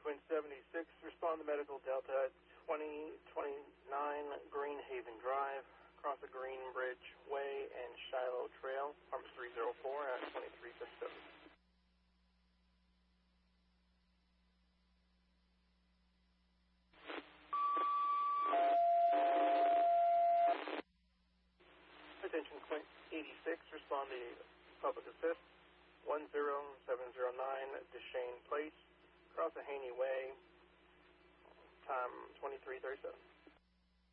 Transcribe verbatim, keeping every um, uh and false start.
Twin seventy-six, respond to medical Delta twenty twenty-nine Greenhaven Drive, across the Greenbridge Way and Shiloh Trail, apartment three oh four at twenty-three fifty-seven. Attention, Quint eighty-six, respond to public assist, one zero seven zero nine Deshane Place, across the Haney Way, time twenty-three thirty-seven.